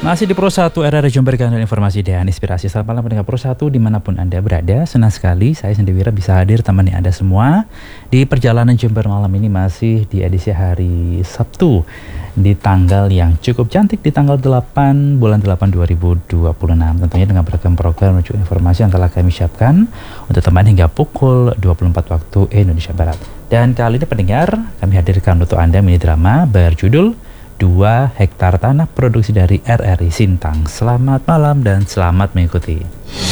Masih di Pro 1 RRI Jember dengan informasi dan inspirasi. Selamat malam pendengar Pro 1 dimanapun Anda berada. Senang sekali saya Sendiri Wira bisa hadir temani Anda semua di perjalanan Jember malam ini, masih di edisi hari Sabtu di tanggal yang cukup cantik, di tanggal 8 bulan 8 2026. Tentunya dengan beragam program menuju informasi yang telah kami siapkan untuk teman hingga pukul 24 waktu Indonesia Barat. Dan kali ini pendengar, kami hadirkan untuk Anda mini drama berjudul 2 hektar tanah produksi dari RRI Sintang. Selamat malam dan selamat mengikuti.